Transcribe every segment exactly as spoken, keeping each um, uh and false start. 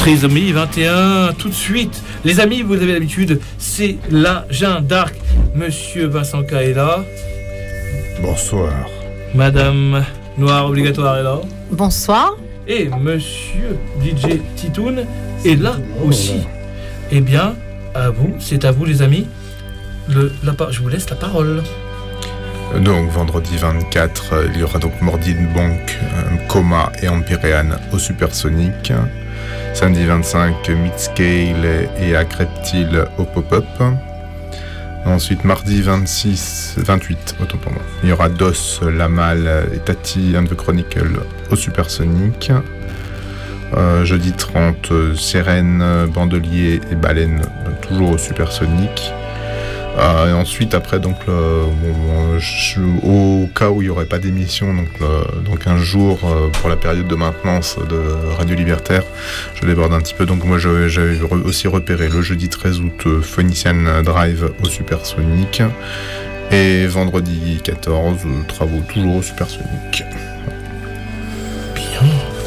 treize mai vingt et un, tout de suite. Les amis, vous avez l'habitude, c'est l'agenda d'Arc. Monsieur Vincent K est là. Bonsoir. Madame Noire Obligatoire est là. Bonsoir. Et Monsieur D J Titoun est là aussi. Eh bien, à vous, c'est à vous les amis. Le, la, je vous laisse la parole. Donc vendredi vingt-quatre, il y aura donc Mordid Bank, Coma et Empyrean au Supersonic. Samedi vingt-cinq, Midscale et Acreptile au Pop-Up. Ensuite, mardi vingt-six, vingt-huit, autant pour moi. Il y aura Dos, Lamal et Tati and the Chronicle au Supersonic. Euh, jeudi trente, Sérène, Bandelier et Baleine, toujours au Supersonic. Euh, et ensuite, après, donc, le, bon, je, au cas où il n'y aurait pas d'émission, donc, le, donc un jour euh, pour la période de maintenance de Radio Libertaire, je déborde un petit peu. Donc, moi, j'avais, j'avais aussi repéré le jeudi treize août euh, Phoenician Drive au Supersonic. Et vendredi quatorze, euh, travaux toujours au Supersonic. Bien.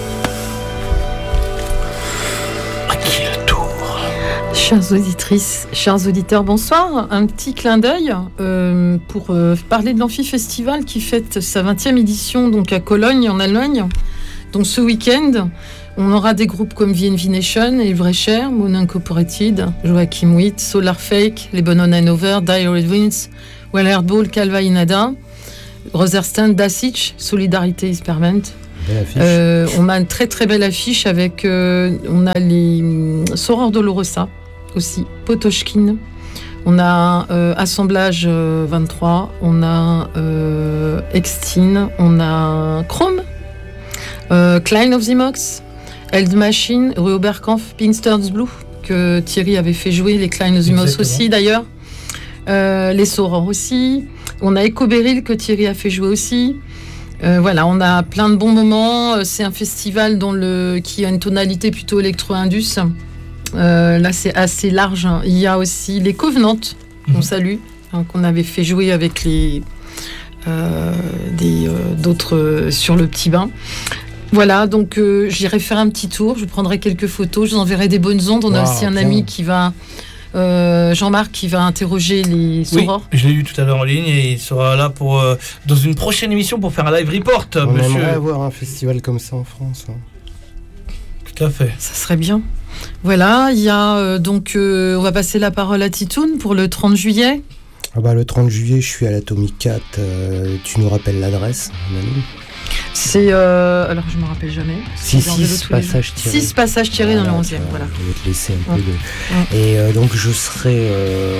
Chères auditrices, chers auditeurs, bonsoir. Un petit clin d'œil euh, pour euh, parler de l'Amphi-Festival qui fête sa vingtième édition donc à Cologne, en Allemagne. Donc ce week-end, on aura des groupes comme V N V Nation, Elvrecher, Moon Incorporated, Joachim Witt, Solar Fake, Les Banana Over, Dire Red Winds, Weller Ball, Calva Inada, Roserstand, Dasic, Solidarité Experiment. Euh, on a une très très belle affiche avec, euh, on a les euh, Soror Dolorosa aussi, Potoshkin, on a euh, Assemblage euh, vingt-trois, on a euh, Extine, on a Chrome, euh, Klein of the Mox, Eld Machine, Rue Oberkampf, Pinster's Blue, que Thierry avait fait jouer, les Klein of the Mox aussi d'ailleurs, euh, les Soror aussi, on a Echo Beryl que Thierry a fait jouer aussi. Euh, voilà, on a plein de bons moments. C'est un festival dont le, qui a une tonalité plutôt électro-indus. Euh, là, c'est assez large. Il y a aussi les Covenants, qu'on mmh. salue, hein, qu'on avait fait jouer avec les, euh, des, euh, d'autres euh, sur le Petit Bain. Voilà, donc euh, j'irai faire un petit tour. Je prendrai quelques photos. Je vous enverrai des bonnes ondes. On wow, a aussi un bien. ami qui va... Euh, Jean-Marc qui va interroger les Sorors. Oui, je l'ai eu tout à l'heure en ligne et il sera là pour, euh, dans une prochaine émission pour faire un live report. On monsieur. aimerait avoir un festival comme ça en France. Hein. Tout à fait. Ça serait bien. Voilà, il y a euh, donc, euh, on va passer la parole à Titoun pour le trente juillet. Ah bah, le trente juillet, je suis à l'Atomic quatre. Euh, tu nous rappelles l'adresse, Manu ? C'est. Euh, alors, je ne me rappelle jamais. six Passage Thierry. six Passage Thierry voilà, dans le onzième. Voilà. Je vais te laisser un ouais. peu de. Ouais. Et euh, donc, je serai euh,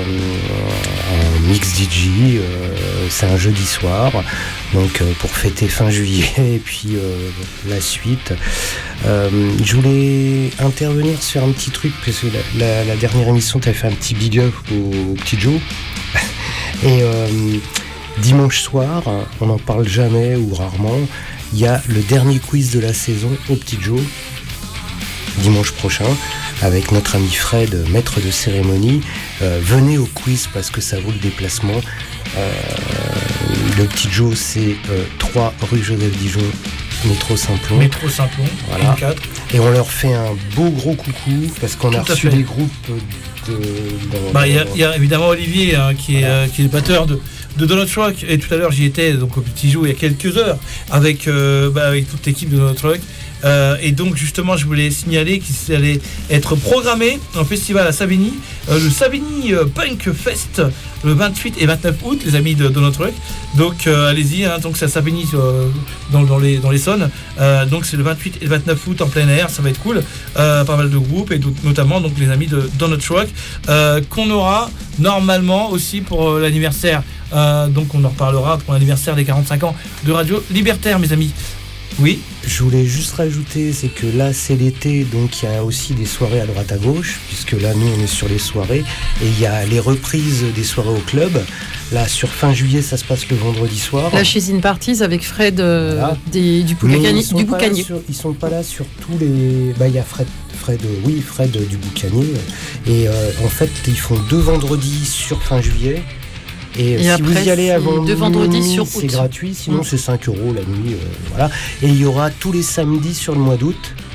en mix D J. Euh, c'est un jeudi soir. Donc, euh, pour fêter fin juillet et puis euh, la suite. Euh, je voulais intervenir sur un petit truc, parce que la, la, la dernière émission, tu avais fait un petit big up au, au petit Joe. Et euh, dimanche soir, on n'en parle jamais ou rarement. Il y a le dernier quiz de la saison au Petit Joe, dimanche prochain, avec notre ami Fred, maître de cérémonie. Euh, venez au quiz parce que ça vaut le déplacement. Euh, le Petit Joe, c'est euh, trois rue Joseph Dijon, métro Saint-Plon. Métro Saint-Plon, voilà. vingt-quatre. Et on leur fait un beau gros coucou parce qu'on Tout a reçu des groupes de... de bah, il y, y a évidemment Olivier hein, qui, est, voilà. euh, qui est le batteur de... de Donut Rock, et tout à l'heure j'y étais donc au Petit Joe il y a quelques heures avec, euh, bah, avec toute l'équipe de Donut Rock euh, et donc justement je voulais signaler qu'il allait être programmé un festival à Savigny, euh, le Savigny Punk Fest le vingt-huit et vingt-neuf août, les amis de Donut Rock, donc euh, allez-y hein, donc c'est à Savigny euh, dans, dans les dans l'Essonne, euh, donc c'est le vingt-huit et vingt-neuf août en plein air, ça va être cool, euh, pas mal de groupes et notamment donc les amis de Donut Rock euh, qu'on aura normalement aussi pour euh, l'anniversaire. Euh, donc on en reparlera pour l'anniversaire des quarante-cinq ans de Radio Libertaire, mes amis. Oui. Je voulais juste rajouter, c'est que là c'est l'été, donc il y a aussi des soirées à droite à gauche, puisque là nous on est sur les soirées, et il y a les reprises des soirées au club. Là sur fin juillet ça se passe le vendredi soir. La chez In Parties avec Fred euh, voilà. des, du Boucanier. Ils, du Boucanier. Sur, ils sont pas là sur tous les... Bah il y a Fred, Fred, oui Fred du Boucanier, et euh, en fait ils font deux vendredis sur fin juillet. Et, et si après, vous y allez avant deux vendredis sur août, c'est gratuit, sinon mmh. c'est cinq euros la nuit. Euh, voilà. Et il y aura tous les samedis sur le mois d'août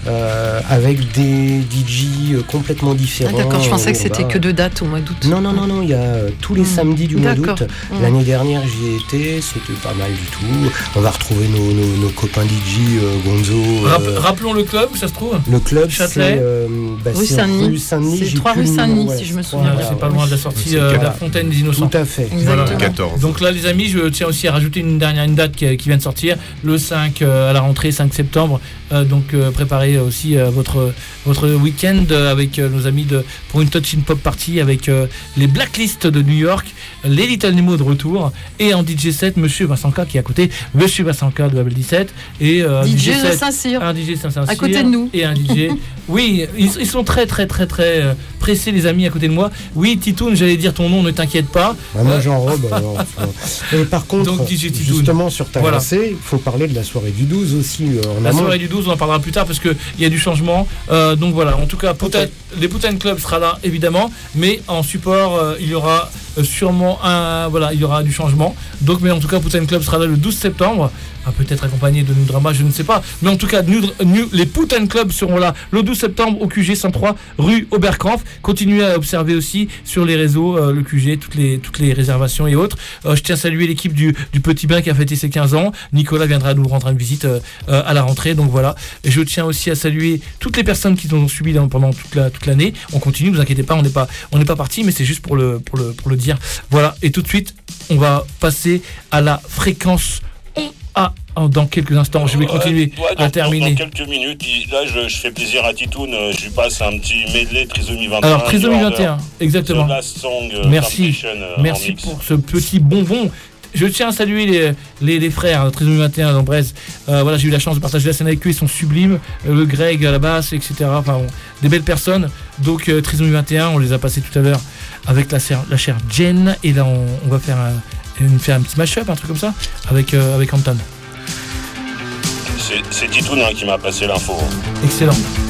euh, avec des D J complètement différents. Ah, d'accord, je pensais que euh, c'était bah, que deux dates au mois d'août. Non, non, non, non, il y a euh, tous les Mmh. samedis du mois D'accord. d'août. Mmh. L'année dernière, j'y ai été, c'était pas mal du tout. On va retrouver nos, nos, nos copains D J, euh, Gonzo. Rap- euh, Rappelons le club, ça se trouve. le club, c'est Châtelet. euh, bah, Rue c'est Saint-Denis. rue Saint-Denis. C'est j'ai trois plus rue le nom, Saint-Denis, ouais, si je me c'est souviens Voilà, bien. c'est pas loin de la sortie C'est euh, de la quatre. Fontaine des Innocents. Tout à fait. Exactement. Voilà. quatorze. Donc là, les amis, je tiens aussi à rajouter une dernière une date qui, qui vient de sortir, le cinq euh, à la rentrée, cinq septembre. Euh, donc euh, préparez aussi euh, votre votre week-end euh, avec euh, nos amis de pour une Touch in Pop Party avec euh, les Blacklists de New York, les Little Nemo de retour et en D J set Monsieur Vincent K qui est à côté, Monsieur Vincent K de Babel dix-sept et euh, D J D J de set Saint-Cyr. un D J Saint-Cyr À côté de nous. et un D J. Oui, ils, ils sont très très très très euh, pressés les amis à côté de moi. Oui, Titoun, j'allais dire ton nom, ne t'inquiète pas. Ah, moi Euh, j'enrobe. alors, enfin. Et par contre, Donc, D J Titoun. justement sur ta Voilà. lancée, il faut parler de la soirée du douze aussi. euh, en La amont. soirée du douze, on en parlera plus tard parce qu'il y a du changement. Euh, donc voilà, en tout cas, Putain- les Putain Club sera là évidemment, mais en support, euh, il y aura euh, sûrement un. Voilà, il y aura du changement. Donc, mais en tout cas, Putain Club sera là le douze septembre. Ah, peut-être accompagné de New Drama, je ne sais pas. Mais en tout cas, New- New- les Putain Club seront là le douze septembre au Q G cent trois rue Oberkampf. Continuez à observer aussi sur les réseaux euh, le Q G, toutes les, toutes les réservations et autres. Euh, je tiens à saluer l'équipe du, du Petit Bain qui a fêté ses quinze ans. Nicolas viendra nous rendre une visite euh, euh, à la rentrée. Donc voilà. Et je tiens aussi à saluer toutes les personnes qui nous ont suivis dans- pendant toute, la, toute l'année. On continue, ne vous inquiétez pas, on n'est pas, on n'est pas parti, mais c'est juste pour le, pour, le, pour le dire. Voilà. Et tout de suite, on va passer à la fréquence. Ah, dans quelques instants, je vais continuer Ouais, dans, à terminer. Dans quelques minutes, il- là je, je fais plaisir à Titoun, euh, je lui passe un petit medley Trisomie vingt et un. Alors, Trisomie du vingt et un, Order, exactement. The Last Song, euh, Merci, Temptation, euh, en merci mix. pour ce petit bonbon. Je tiens à saluer les, les, les frères euh, Trisomie vingt et un d'Ambresse. Euh, voilà, j'ai eu la chance de partager la scène avec eux, ils sont sublimes. Euh, le Greg à la basse, et cetera. Enfin, bon, des belles personnes. Donc, euh, Trisomie vingt et un, on les a passés tout à l'heure avec la, chère- la chère Jen. Et là, on, on va faire un, une- faire un petit mash-up, un truc comme ça, avec, euh, avec Hampton. C'est c'est Titoun hein, qui m'a passé l'info. Excellent.